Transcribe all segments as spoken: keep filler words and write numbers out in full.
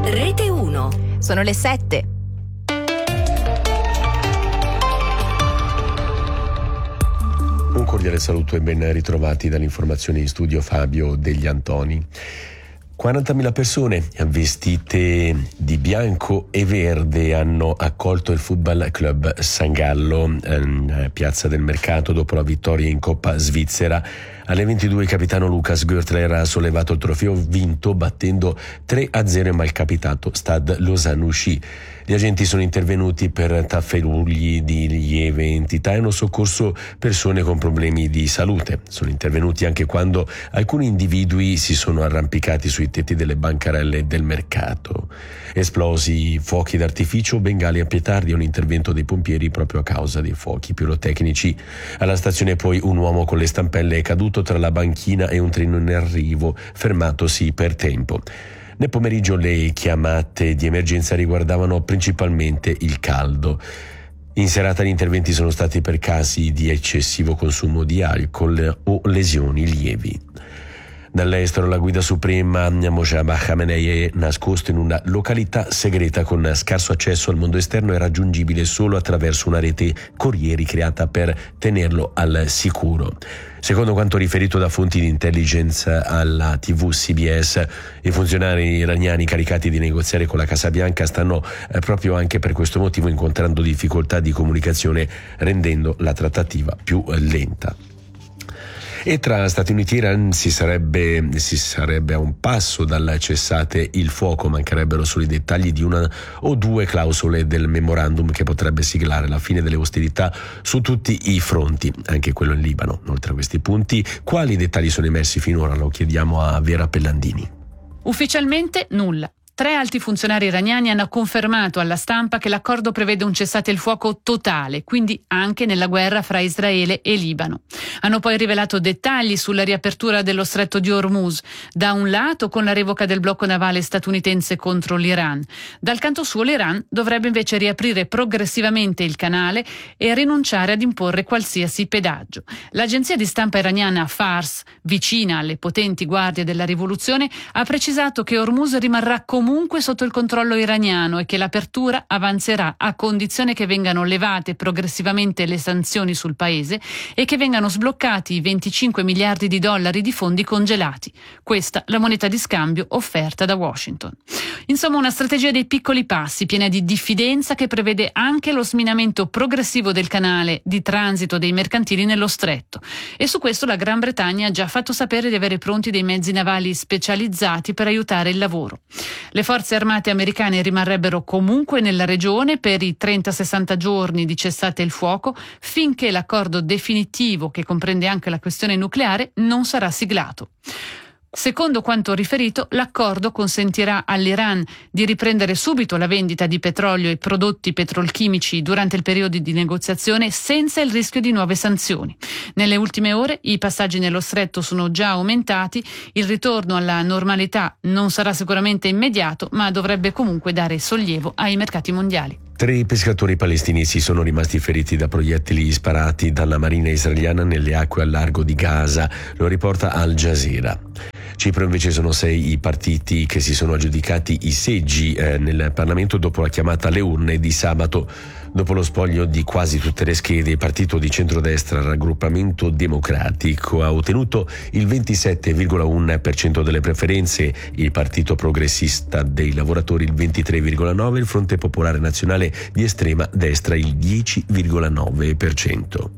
Rete uno. Sono le sette. Un cordiale saluto e ben ritrovati dall'informazione in studio Fabio Degli Antoni. quarantamila persone vestite di bianco e verde hanno accolto il Football Club San Gallo in Piazza del Mercato dopo la vittoria in Coppa Svizzera. Alle ventidue il capitano Lukas Görtler ha sollevato il trofeo vinto battendo tre a zero il malcapitato Stade Lausanne-Ouchy. Gli agenti sono intervenuti per tafferugli di lieve entità e hanno soccorso persone con problemi di salute. Sono intervenuti anche quando alcuni individui si sono arrampicati sui tetti delle bancarelle del mercato. Esplosi fuochi d'artificio, bengali a petardi e un intervento dei pompieri proprio a causa dei fuochi pirotecnici. Alla stazione poi un uomo con le stampelle è caduto tra la banchina e un treno in arrivo, fermatosi per tempo. Nel pomeriggio le chiamate di emergenza riguardavano principalmente il caldo. In serata gli interventi sono stati per casi di eccessivo consumo di alcol o lesioni lievi. Dall'estero la guida suprema Mojtaba Khamenei è nascosto in una località segreta con scarso accesso al mondo esterno e raggiungibile solo attraverso una rete corrieri creata per tenerlo al sicuro. Secondo quanto riferito da fonti di intelligence alla tivù C B S, i funzionari iraniani caricati di negoziare con la Casa Bianca stanno eh, proprio anche per questo motivo incontrando difficoltà di comunicazione, rendendo la trattativa più eh, lenta. E tra Stati Uniti e Iran si sarebbe, si sarebbe a un passo dal cessate il fuoco, mancherebbero solo i dettagli di una o due clausole del memorandum che potrebbe siglare la fine delle ostilità su tutti i fronti, anche quello in Libano. Oltre a questi punti, quali dettagli sono emersi finora? Lo chiediamo a Vera Pellandini. Ufficialmente nulla. Tre alti funzionari iraniani hanno confermato alla stampa che l'accordo prevede un cessate il fuoco totale, quindi anche nella guerra fra Israele e Libano. Hanno poi rivelato dettagli sulla riapertura dello stretto di Hormuz, da un lato con la revoca del blocco navale statunitense contro l'Iran. Dal canto suo l'Iran dovrebbe invece riaprire progressivamente il canale e rinunciare ad imporre qualsiasi pedaggio. L'agenzia di stampa iraniana Fars, vicina alle potenti guardie della rivoluzione, ha precisato che Hormuz rimarrà comunque comunque sotto il controllo iraniano e che l'apertura avanzerà a condizione che vengano levate progressivamente le sanzioni sul paese e che vengano sbloccati i venticinque miliardi di dollari di fondi congelati. Questa la moneta di scambio offerta da Washington. Insomma, una strategia dei piccoli passi, piena di diffidenza, che prevede anche lo sminamento progressivo del canale di transito dei mercantili nello stretto. E su questo la Gran Bretagna ha già fatto sapere di avere pronti dei mezzi navali specializzati per aiutare il lavoro. Le forze armate americane rimarrebbero comunque nella regione per i trenta sessanta giorni di cessate il fuoco finché l'accordo definitivo, che comprende anche la questione nucleare, non sarà siglato. Secondo quanto riferito, l'accordo consentirà all'Iran di riprendere subito la vendita di petrolio e prodotti petrolchimici durante il periodo di negoziazione senza il rischio di nuove sanzioni. Nelle ultime ore i passaggi nello stretto sono già aumentati, il ritorno alla normalità non sarà sicuramente immediato, ma dovrebbe comunque dare sollievo ai mercati mondiali. Tre pescatori palestinesi sono rimasti feriti da proiettili sparati dalla marina israeliana nelle acque al largo di Gaza, lo riporta Al Jazeera. Cipro invece sono sei i partiti che si sono aggiudicati i seggi eh, nel Parlamento dopo la chiamata alle urne di sabato. Dopo lo spoglio di quasi tutte le schede, il partito di centrodestra Raggruppamento Democratico ha ottenuto il ventisette virgola uno per cento delle preferenze, il Partito Progressista dei Lavoratori il ventitré virgola nove per cento, il Fronte Popolare Nazionale di estrema destra il dieci virgola nove per cento.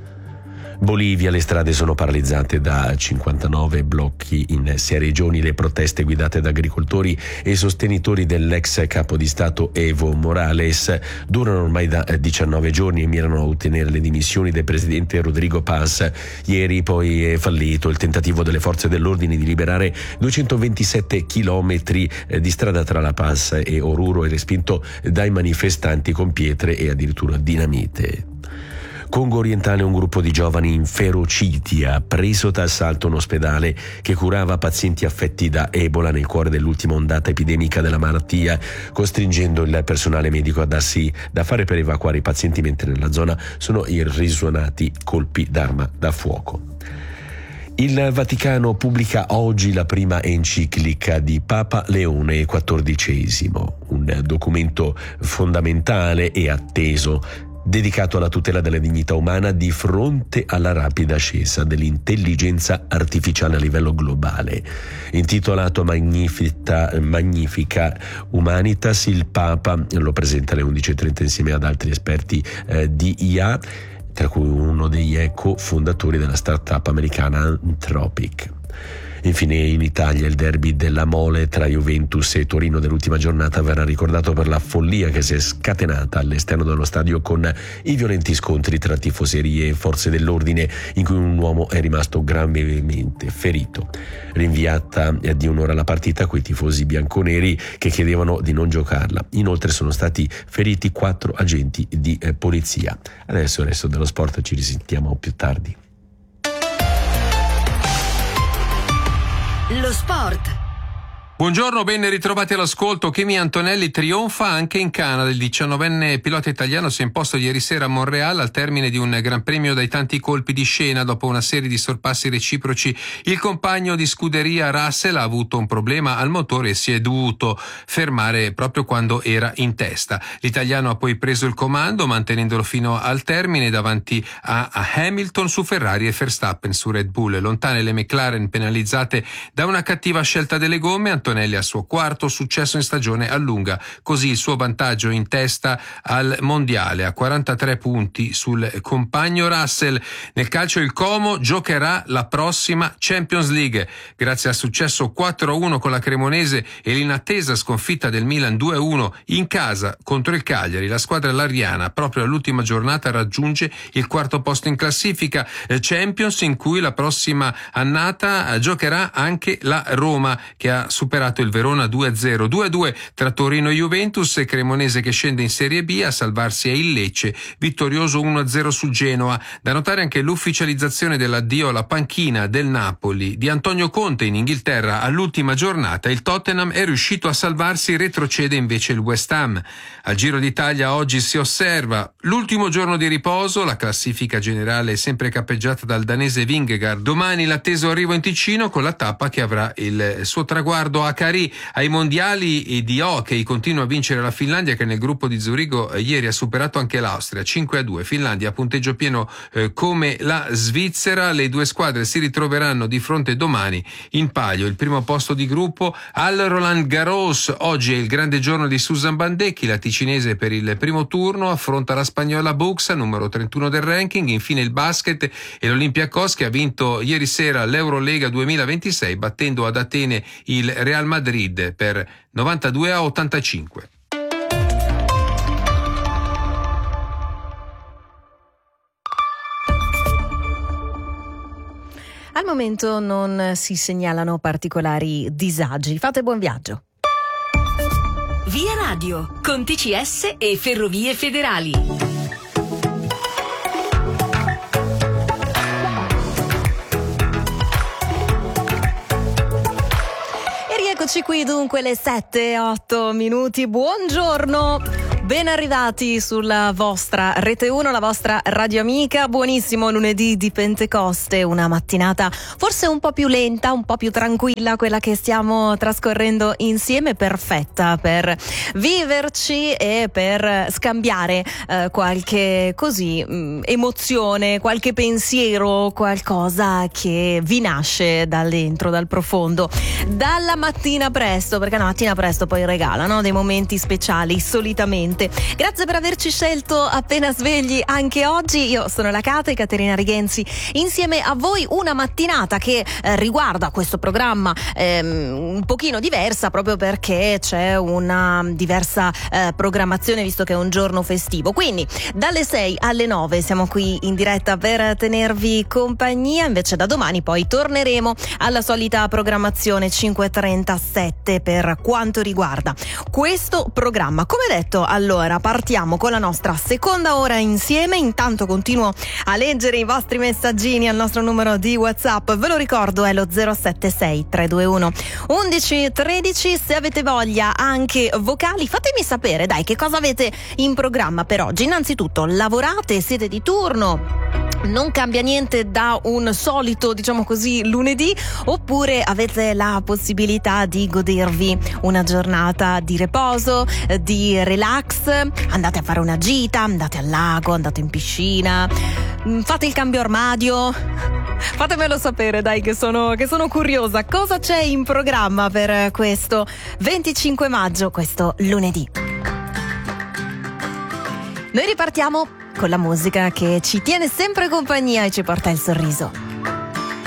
Bolivia, le strade sono paralizzate da cinquantanove blocchi in sei regioni. Le proteste guidate da agricoltori e sostenitori dell'ex capo di Stato Evo Morales durano ormai da diciannove giorni e mirano a ottenere le dimissioni del presidente Rodrigo Paz. Ieri poi è fallito il tentativo delle forze dell'ordine di liberare duecentoventisette chilometri di strada tra La Paz e Oruro e respinto dai manifestanti con pietre e addirittura dinamite. Congo orientale, un gruppo di giovani inferociti ha preso d'assalto un ospedale che curava pazienti affetti da Ebola nel cuore dell'ultima ondata epidemica della malattia, costringendo il personale medico a darsi da fare per evacuare i pazienti mentre nella zona sono irrisuonati colpi d'arma da fuoco. Il Vaticano pubblica oggi la prima enciclica di Papa Leone quattordicesimo, un documento fondamentale e atteso dedicato alla tutela della dignità umana di fronte alla rapida ascesa dell'intelligenza artificiale a livello globale. Intitolato Magnifica, Magnifica Humanitas, il Papa lo presenta alle undici e trenta insieme ad altri esperti eh, di I A, tra cui uno degli co-fondatori della startup americana Anthropic. Infine in Italia il derby della Mole tra Juventus e Torino dell'ultima giornata verrà ricordato per la follia che si è scatenata all'esterno dello stadio con i violenti scontri tra tifoserie e forze dell'ordine, in cui un uomo è rimasto gravemente ferito. Rinviata di un'ora la partita coi tifosi bianconeri che chiedevano di non giocarla. Inoltre sono stati feriti quattro agenti di eh, polizia. Adesso il resto dello sport, ci risentiamo più tardi. Lo sport. Buongiorno, ben ritrovati all'ascolto. Kimi Antonelli trionfa anche in Canada. Il diciannovenne pilota italiano si è imposto ieri sera a Montréal al termine di un gran premio dai tanti colpi di scena. Dopo una serie di sorpassi reciproci, il compagno di scuderia Russell ha avuto un problema al motore e si è dovuto fermare proprio quando era in testa. L'italiano ha poi preso il comando, mantenendolo fino al termine davanti a Hamilton su Ferrari e Verstappen su Red Bull. Lontane le McLaren penalizzate da una cattiva scelta delle gomme. Antonelli al suo quarto successo in stagione allunga così il suo vantaggio in testa al mondiale a quarantatré punti sul compagno Russell. Nel calcio il Como giocherà la prossima Champions League. Grazie al successo quattro a uno con la Cremonese e l'inattesa sconfitta del Milan due a uno in casa contro il Cagliari, la squadra lariana proprio all'ultima giornata raggiunge il quarto posto in classifica. Champions in cui la prossima annata giocherà anche la Roma, che ha superato il Verona due a zero. due a due tra Torino e Juventus, e Cremonese che scende in Serie B. A salvarsi è il Lecce, vittorioso uno a zero su Genoa. Da notare anche l'ufficializzazione dell'addio alla panchina del Napoli di Antonio Conte in Inghilterra all'ultima giornata. Il Tottenham è riuscito a salvarsi, retrocede invece il West Ham. Al Giro d'Italia oggi si osserva l'ultimo giorno di riposo, la classifica generale è sempre cappeggiata dal danese Vingegaard. Domani l'atteso arrivo in Ticino con la tappa che avrà il suo traguardo a Cari. Ai mondiali di hockey continua a vincere la Finlandia, che nel gruppo di Zurigo eh, ieri ha superato anche l'Austria cinque a due. Finlandia a punteggio pieno eh, come la Svizzera. Le due squadre si ritroveranno di fronte domani in palio il primo posto di gruppo al Roland Garros. Oggi è il grande giorno di Susan Bandecchi, la ticinese per il primo turno affronta la spagnola Buxa, numero trentuno del ranking. Infine il basket e l'Olympiakos, che ha vinto ieri sera l'Eurolega duemilaventisei battendo ad Atene il Real Madrid per novantadue a ottantacinque. Al momento non si segnalano particolari disagi. Fate buon viaggio. Via Radio con T C S e Ferrovie Federali. Eccoci qui dunque le sette e otto minuti, buongiorno, ben arrivati sulla vostra Rete uno, la vostra radio amica. Buonissimo lunedì di Pentecoste, una mattinata forse un po' più lenta, un po' più tranquilla quella che stiamo trascorrendo insieme, perfetta per viverci e per scambiare eh, qualche così mh, emozione, qualche pensiero, qualcosa che vi nasce da dentro, dal profondo, dalla mattina presto, perché la mattina presto poi regalano dei momenti speciali solitamente. Grazie per averci scelto appena svegli anche oggi. Io sono la Cate, Caterina Righenzi, insieme a voi una mattinata che eh, riguarda questo programma ehm, un pochino diversa, proprio perché c'è una diversa eh, programmazione, visto che è un giorno festivo. Quindi dalle sei alle nove siamo qui in diretta per tenervi compagnia, invece da domani poi torneremo alla solita programmazione cinque e trentasette per quanto riguarda questo programma. Come detto, allora partiamo con la nostra seconda ora insieme. Intanto continuo a leggere i vostri messaggini al nostro numero di WhatsApp, ve lo ricordo, è lo zero sette sei tre due uno undici tredici. Se avete voglia anche vocali, fatemi sapere, dai, che cosa avete in programma per oggi. Innanzitutto, lavorate, siete di turno, non cambia niente da un solito, diciamo così, lunedì, oppure avete la possibilità di godervi una giornata di riposo, di relax, andate a fare una gita, andate al lago, andate in piscina, fate il cambio armadio. Fatemelo sapere, dai, che sono, che sono curiosa. Cosa c'è in programma per questo venticinque maggio, questo lunedì? Noi ripartiamo con la musica che ci tiene sempre compagnia e ci porta il sorriso.